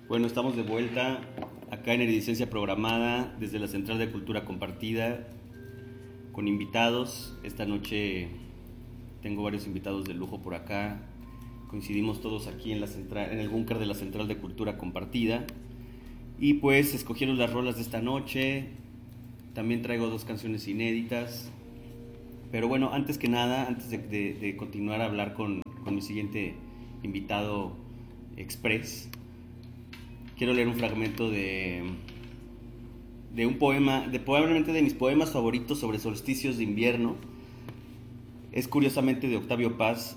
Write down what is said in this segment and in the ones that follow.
Bueno, estamos de vuelta acá en Eridicencia Programada desde la Central de Cultura Compartida con invitados. Esta noche tengo varios invitados de lujo por acá. Coincidimos todos aquí en el búnker de la Central de Cultura Compartida. Y pues escogieron las rolas de esta noche. También traigo 2 canciones inéditas. Pero bueno, antes que nada, antes de continuar a hablar con mi siguiente invitado express, quiero leer un fragmento de un poema, probablemente de mis poemas favoritos sobre solsticios de invierno. Es curiosamente de Octavio Paz.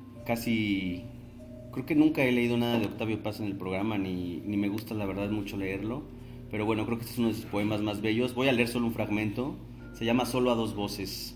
Creo que nunca he leído nada de Octavio Paz en el programa, ni me gusta la verdad mucho leerlo. Pero bueno, creo que este es uno de sus poemas más bellos. Voy a leer solo un fragmento. Se llama Solo a 2 voces.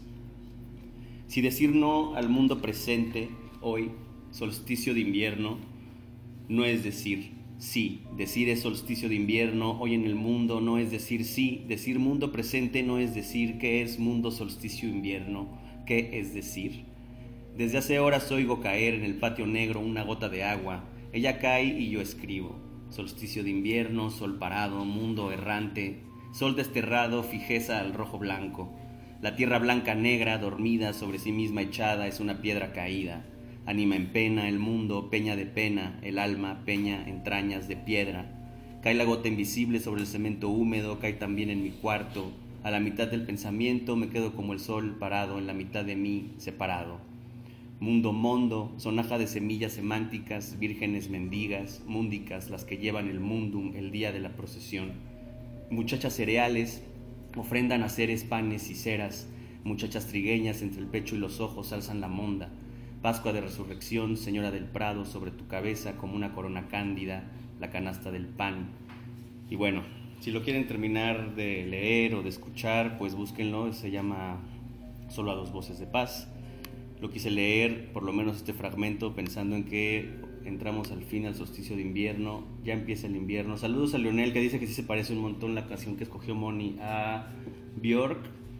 Si decir no al mundo presente hoy, solsticio de invierno, no es decir sí. Decir es solsticio de invierno hoy en el mundo no es decir sí. Decir mundo presente no es decir qué es mundo solsticio invierno. ¿Qué es decir? Desde hace horas oigo caer en el patio negro una gota de agua. Ella cae y yo escribo. Solsticio de invierno, sol parado, mundo errante, sol desterrado, fijeza al rojo blanco. La tierra blanca negra, dormida, sobre sí misma echada, es una piedra caída. Anima en pena el mundo, peña de pena, el alma, peña, entrañas de piedra. Cae la gota invisible sobre el cemento húmedo, cae también en mi cuarto. A la mitad del pensamiento me quedo como el sol parado, en la mitad de mí, separado. Mundo mondo, sonaja de semillas semánticas, vírgenes mendigas, múndicas, las que llevan el mundum el día de la procesión. Muchachas cereales, ofrendan a seres panes y ceras, muchachas trigueñas entre el pecho y los ojos alzan la monda. Pascua de resurrección, señora del prado, sobre tu cabeza como una corona cándida, la canasta del pan. Y bueno, si lo quieren terminar de leer o de escuchar, pues búsquenlo, se llama Solo a 2 voces de paz. Lo quise leer, por lo menos este fragmento, pensando en que entramos al fin al solsticio de invierno, ya empieza el invierno. Saludos a Leonel, que dice que sí se parece un montón la canción que escogió Moni a Björk.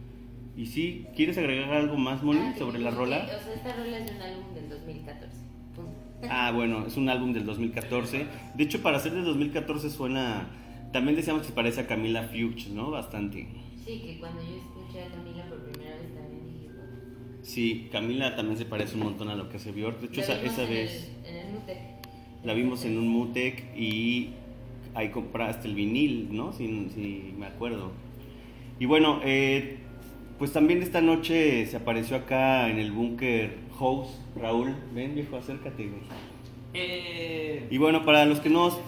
Y sí, ¿quieres agregar algo más, Moni, sobre la rola? O sea, esta rola es de un álbum del 2014. Punto. Bueno, es un álbum del 2014. De hecho, para ser del 2014 suena... También decíamos que se parece a Camila Fuchs, ¿no? Bastante. Sí, que cuando yo escuché a Camila por primera vez también dije, bueno. Sí, Camila también se parece un montón a lo que hace Björk. De hecho, esa vez... En el Mutec. La vimos en un Mutec y ahí compraste el vinil, ¿no? Si me acuerdo. Y bueno, pues también esta noche se apareció acá en el búnker House, Raúl. Ven, viejo, acércate, güey. Y bueno, para los que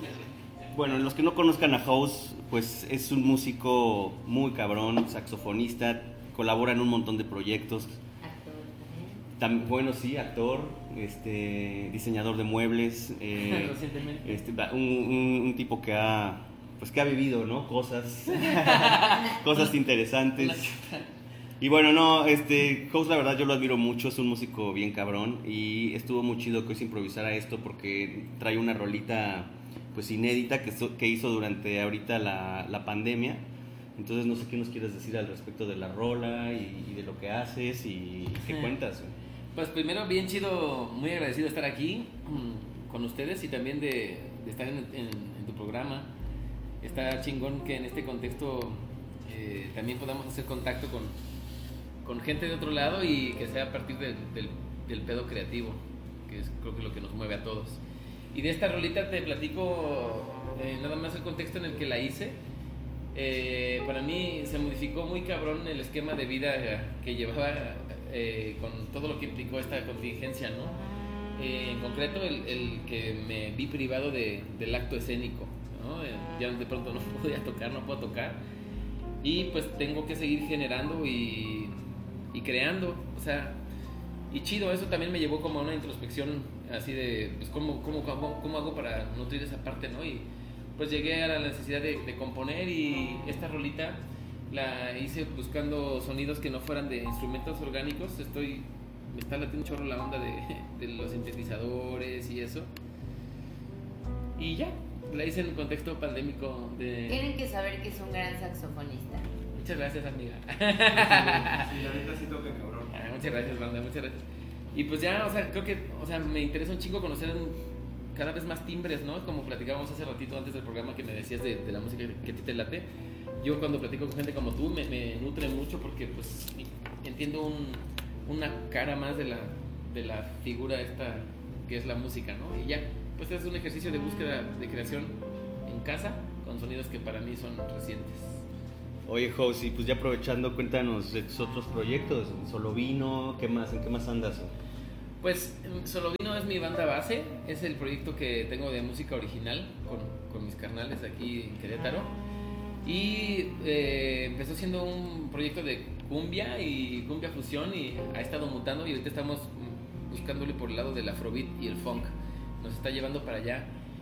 no conozcan a House, pues es un músico muy cabrón, saxofonista, colabora en un montón de proyectos. Bueno, sí, actor, diseñador de muebles, un tipo que ha vivido, ¿no? Cosas interesantes. Y bueno, no, House, la verdad yo lo admiro mucho, es un músico bien cabrón y estuvo muy chido que se improvisara esto porque trae una rolita pues inédita que hizo durante ahorita la pandemia. Entonces no sé qué nos quieres decir al respecto de la rola y de lo que haces y qué cuentas. Pues primero, bien chido, muy agradecido de estar aquí con ustedes y también de estar en tu programa. Está chingón que en este contexto también podamos hacer contacto con gente de otro lado y que sea a partir del pedo creativo, que es creo que lo que nos mueve a todos. Y de esta rolita te platico nada más el contexto en el que la hice. Para mí se modificó muy cabrón el esquema de vida que llevaba con todo lo que implicó esta contingencia, ¿no? En concreto el que me vi privado del acto escénico, ¿no? Ya de pronto no puedo tocar y pues tengo que seguir generando y creando, o sea, y chido, eso también me llevó como a una introspección así de pues cómo hago para nutrir esa parte, ¿no? Y pues llegué a la necesidad de componer y esta rolita la hice buscando sonidos que no fueran de instrumentos orgánicos. Me está latiendo un chorro la onda de los sintetizadores y eso. Y ya, la hice en un contexto pandémico de... Tienen que saber que es un gran saxofonista. Muchas gracias, amiga. Sí, ahorita sí toca cabrón. Muchas gracias, banda, muchas gracias. Y pues ya, o sea, creo que, o sea, me interesa un chingo conocer cada vez más timbres, ¿no? Como platicábamos hace ratito antes del programa que me decías de la música que a ti te late. Yo cuando platico con gente como tú me nutre mucho porque pues entiendo una cara más de la figura esta que es la música, ¿no? Y ya, pues es un ejercicio de búsqueda de creación en casa con sonidos que para mí son recientes. Oye, House, y pues ya aprovechando, cuéntanos de tus otros proyectos, Solo Vino, ¿qué más? ¿En qué más andas? Pues Solo Vino es mi banda base, es el proyecto que tengo de música original con mis carnales aquí en Querétaro. Y empezó siendo un proyecto de cumbia y cumbia fusión y ha estado mutando y ahorita estamos buscándole por el lado del afrobeat y el funk. Nos está llevando para allá.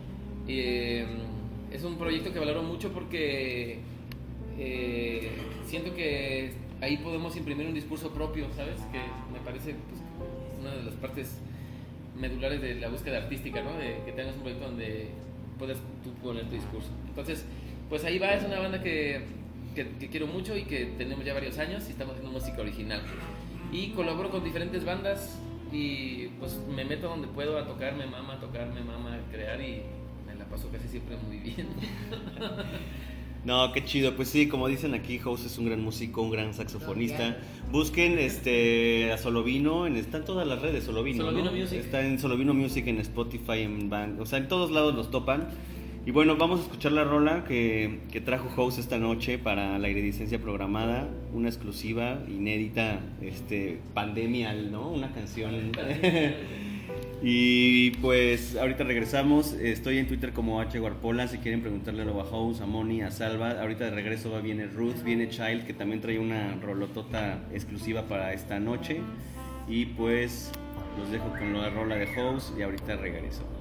Es un proyecto que valoro mucho porque siento que ahí podemos imprimir un discurso propio, ¿sabes? Que me parece pues, una de las partes medulares de la búsqueda artística, ¿no? De que tengas un proyecto donde puedas tú poner tu discurso. Entonces, pues ahí va, es una banda que quiero mucho y que tenemos ya varios años y estamos haciendo música original. Y colaboro con diferentes bandas y pues me meto donde puedo a tocar, me mama a crear y me la paso casi siempre muy bien. No, qué chido. Pues sí, como dicen aquí, House es un gran músico, un gran saxofonista. Busquen a Solovino, están todas las redes Solovino, Solovino ¿no? Music. Está en Solovino Music, en Spotify, en Band, o sea, en todos lados los topan. Y bueno, vamos a escuchar la rola que trajo House esta noche para la iridiscencia programada, una exclusiva, inédita, pandemial, ¿no? Una canción. Y pues ahorita regresamos, estoy en Twitter como HGuarpola, si quieren preguntarle algo a House, a Moni, a Salva. Ahorita de regreso viene Ruth, viene Child, que también trae una rolotota exclusiva para esta noche. Y pues los dejo con la rola de House y ahorita regreso.